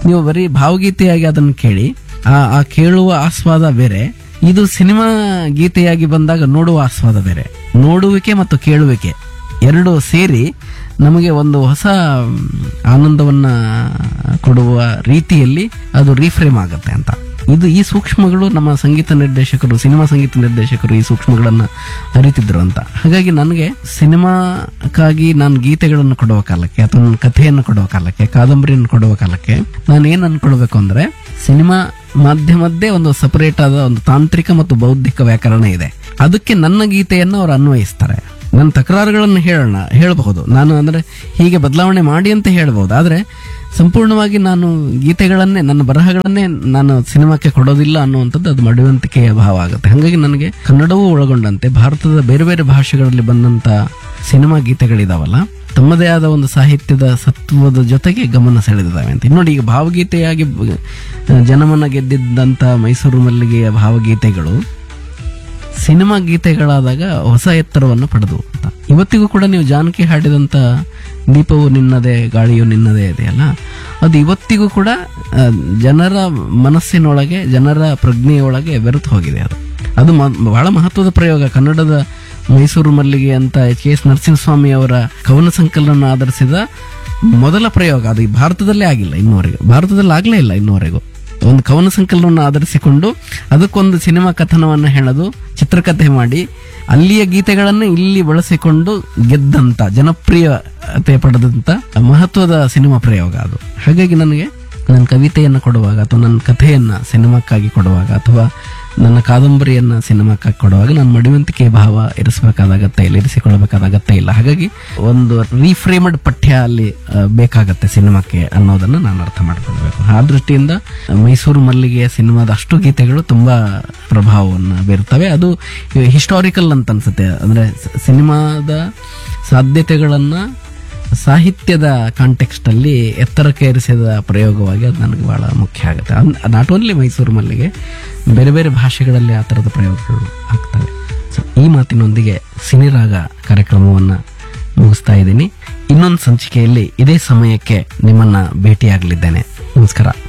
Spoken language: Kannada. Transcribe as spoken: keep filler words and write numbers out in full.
ನೀವು ಬರೀ ಭಾವಗೀತೆಯಾಗಿ ಅದನ್ನು ಕೇಳಿ ಆ ಆ ಕೇಳುವ ಆಸ್ವಾದ ಬೇರೆ, ಇದು ಸಿನಿಮಾ ಗೀತೆಯಾಗಿ ಬಂದಾಗ ನೋಡುವ ಆಸ್ವಾದ ಬೇರೆ. ನೋಡುವಿಕೆ ಮತ್ತು ಕೇಳುವಿಕೆ ಎರಡು ಸೇರಿ ನಮಗೆ ಒಂದು ಹೊಸ ಆನಂದವನ್ನ ಕೊಡುವ ರೀತಿಯಲ್ಲಿ ಅದು ರೀಫ್ರೇಮ್ ಆಗುತ್ತೆ ಅಂತ. ಇದು ಈ ಸೂಕ್ಷ್ಮಗಳು ನಮ್ಮ ಸಂಗೀತ ನಿರ್ದೇಶಕರು, ಸಿನಿಮಾ ಸಂಗೀತ ನಿರ್ದೇಶಕರು ಈ ಸೂಕ್ಷ್ಮಗಳನ್ನ ಅರಿತಿದ್ರು ಅಂತ. ಹಾಗಾಗಿ ನನಗೆ ಸಿನಿಮಾಕ್ಕಾಗಿ ನಾನು ಗೀತೆಗಳನ್ನು ಕೊಡುವ ಕಾಲಕ್ಕೆ ಅಥವಾ ನನ್ನ ಕಥೆಯನ್ನು ಕೊಡುವ ಕಾಲಕ್ಕೆ, ಕಾದಂಬರಿಯನ್ನು ಕೊಡುವ ಕಾಲಕ್ಕೆ ನಾನು ಏನ್ ಅನ್ಕೊಳ್ಬೇಕು ಅಂದ್ರೆ, ಸಿನಿಮಾ ಮಾಧ್ಯಮದ್ದೇ ಒಂದು ಸಪರೇಟ್ ಆದ ಒಂದು ತಾಂತ್ರಿಕ ಮತ್ತು ಬೌದ್ಧಿಕ ವ್ಯಾಕರಣ ಇದೆ. ಅದಕ್ಕೆ ನನ್ನ ಗೀತೆಯನ್ನು ಅವರು ಅನ್ವಯಿಸ್ತಾರೆ. ನನ್ನ ತಕರಾರುಗಳನ್ನು ಹೇಳೋಣ ಹೇಳಬಹುದು ನಾನು, ಅಂದ್ರೆ ಹೀಗೆ ಬದಲಾವಣೆ ಮಾಡಿ ಅಂತ ಹೇಳಬಹುದು. ಆದ್ರೆ ಸಂಪೂರ್ಣವಾಗಿ ನಾನು ಗೀತೆಗಳನ್ನೇ, ನನ್ನ ಬರಹಗಳನ್ನೇ ನಾನು ಸಿನಿಮಾಕ್ಕೆ ಕೊಡೋದಿಲ್ಲ ಅನ್ನುವಂಥದ್ದು ಅದು ಮಡಿವಂತಿಕೆಯ ಭಾವ ಆಗುತ್ತೆ. ಹಾಗಾಗಿ ನನಗೆ ಕನ್ನಡವೂ ಒಳಗೊಂಡಂತೆ ಭಾರತದ ಬೇರೆ ಬೇರೆ ಭಾಷೆಗಳಲ್ಲಿ ಬಂದಂತ ಸಿನಿಮಾ ಗೀತೆಗಳಿದಾವಲ್ಲ, ತಮ್ಮದೇ ಆದ ಒಂದು ಸಾಹಿತ್ಯದ ಸತ್ವದ ಜೊತೆಗೆ ಗಮನ ಸೆಳೆದಿದ್ದಾವೆ ಅಂತ. ನೋಡಿ, ಈಗ ಭಾವಗೀತೆಯಾಗಿ ಜನಮನ ಗೆದ್ದಿದ್ದಂತ ಮೈಸೂರು ಮಲ್ಲಿಗೆಯ ಭಾವಗೀತೆಗಳು ಸಿನಿಮಾ ಗೀತೆಗಳಾದಾಗ ಹೊಸ ಎತ್ತರವನ್ನು ಪಡೆದು ಅಂತ. ಇವತ್ತಿಗೂ ಕೂಡ ನೀವು ಜಾನಕಿ ಹಾಡಿದಂತ ದೀಪವು ನಿನ್ನದೇ ಗಾಳಿಯು ನಿನ್ನದೇ ಇದೆಯಲ್ಲ, ಅದು ಇವತ್ತಿಗೂ ಕೂಡ ಜನರ ಮನಸ್ಸಿನೊಳಗೆ, ಜನರ ಪ್ರಜ್ಞೆಯೊಳಗೆ ಬೆರೆತು ಹೋಗಿದೆ. ಅದು ಅದು ಬಹಳ ಮಹತ್ವದ ಪ್ರಯೋಗ. ಕನ್ನಡದ ಮೈಸೂರು ಮಲ್ಲಿಗೆ ಅಂತ ಎಚ್ ಕೆ ಎಸ್ ನರಸಿಂಹಸ್ವಾಮಿ ಅವರ ಕವನ ಸಂಕಲನ ಆಧರಿಸಿದ ಮೊದಲ ಪ್ರಯೋಗ. ಅದು ಈ ಭಾರತದಲ್ಲೇ ಆಗಿಲ್ಲ ಇನ್ನುವರೆಗೂ, ಭಾರತದಲ್ಲಿ ಆಗ್ಲೇ ಇಲ್ಲ ಇನ್ನುವರೆಗೂ. ಒಂದು ಕವನ ಸಂಕಲನವನ್ನು ಆಧರಿಸಿಕೊಂಡು ಅದಕ್ಕೊಂದು ಸಿನಿಮಾ ಕಥನವನ್ನು ಹೇಳೋದು, ಚಿತ್ರಕಥೆ ಮಾಡಿ ಅಲ್ಲಿಯ ಗೀತೆಗಳನ್ನು ಇಲ್ಲಿ ಬಳಸಿಕೊಂಡು ಗೆದ್ದಂತ, ಜನಪ್ರಿಯತೆ ಪಡೆದಂತ ಮಹತ್ವದ ಸಿನಿಮಾ ಪ್ರಯೋಗ ಅದು. ಹಾಗಾಗಿ ನನಗೆ ನನ್ನ ಕವಿತೆಯನ್ನು ಕೊಡುವಾಗ ಅಥವಾ ನನ್ನ ಕಥೆಯನ್ನ ಸಿನಿಮಾಕ್ಕಾಗಿ ಕೊಡುವಾಗ ಅಥವಾ ನನ್ನ ಕಾದಂಬರಿಯನ್ನ ಸಿನಿಮಾಕ್ಕಾಗಿ ಕೊಡುವಾಗ ನಾನು ಮಡಿವಂತಿಕೆಯ ಭಾವ ಇರಿಸಬೇಕಾದ ಅಗತ್ಯ ಇಲ್ಲ, ಇರಿಸಿಕೊಳ್ಳಬೇಕಾದ ಅಗತ್ಯ ಇಲ್ಲ. ಹಾಗಾಗಿ ಒಂದು ರೀಫ್ರೇಮ್ಡ್ ಪಠ್ಯ ಅಲ್ಲಿ ಬೇಕಾಗತ್ತೆ ಸಿನಿಮಾಕ್ಕೆ ಅನ್ನೋದನ್ನ ನಾನು ಅರ್ಥ ಮಾಡ್ಕೊಳ್ಬೇಕು. ಆ ದೃಷ್ಟಿಯಿಂದ ಮೈಸೂರು ಮಲ್ಲಿಗೆಯ ಸಿನಿಮಾದ ಅಷ್ಟು ಗೀತೆಗಳು ತುಂಬಾ ಪ್ರಭಾವವನ್ನು ಬೀರ್ತವೆ. ಅದು ಹಿಸ್ಟಾರಿಕಲ್ ಅಂತ ಅನ್ಸುತ್ತೆ. ಅಂದ್ರೆ ಸಿನಿಮಾದ ಸಾಧ್ಯತೆಗಳನ್ನ ಸಾಹಿತ್ಯದ ಕಾಂಟೆಕ್ಸ್ಟ್ ಅಲ್ಲಿ ಎತ್ತರಕ್ಕೆ ಏರಿಸಿದ ಪ್ರಯೋಗವಾಗಿ ಅದು ನನಗೆ ಬಹಳ ಮುಖ್ಯ ಆಗುತ್ತೆ. ನಾಟ್ ಓನ್ಲಿ ಮೈಸೂರು ಮಲ್ಲಿಗೆ, ಬೇರೆ ಬೇರೆ ಭಾಷೆಗಳಲ್ಲಿ ಆ ಥರದ ಪ್ರಯೋಗಗಳು ಆಗ್ತವೆ. ಸೊ ಈ ಮಾತಿನೊಂದಿಗೆ ಸಿನಿರಾಗ ಕಾರ್ಯಕ್ರಮವನ್ನ ಮುಗಿಸ್ತಾ ಇದ್ದೀನಿ. ಇನ್ನೊಂದು ಸಂಚಿಕೆಯಲ್ಲಿ ಇದೇ ಸಮಯಕ್ಕೆ ನಿಮ್ಮನ್ನ ಭೇಟಿಯಾಗಲಿದ್ದೇನೆ. ನಮಸ್ಕಾರ.